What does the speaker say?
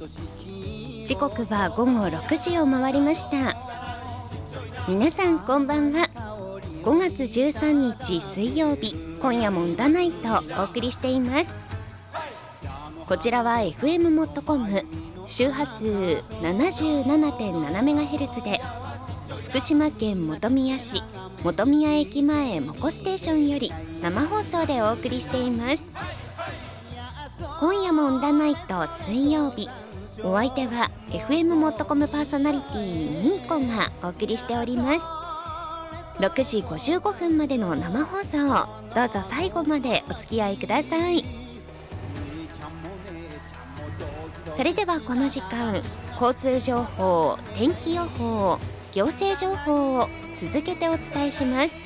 時刻は午後6時を回りました。皆さんこんばんは。5月13日水曜日、今夜もんだナイトお送りしています。こちらは FM モットコム周波数 77.7MHz で福島県本宮市本宮駅前モコステーションより生放送でお送りしています。今夜もんだナイト水曜日、お相手は FM モットコムパーソナリティみーこがお送りしております。6時55分までの生放送、どうぞ最後までお付き合いください。それではこの時間、交通情報、天気予報、行政情報を続けてお伝えします。